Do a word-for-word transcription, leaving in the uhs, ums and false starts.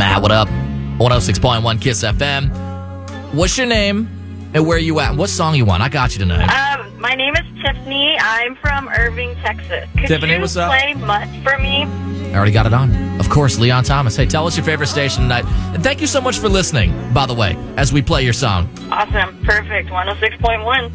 Matt, what up? one oh six point one Kiss F M. What's your name and where you at? What song you want? I got you tonight. Um, my name is Tiffany. I'm from Irving, Texas. Could Tiffany, you what's up? play Mutt for me? I already got it on. Of course, Leon Thomas. Hey, tell us your favorite station tonight. And thank you so much for listening, by the way, as we play your song. Awesome. Perfect. one oh six point one.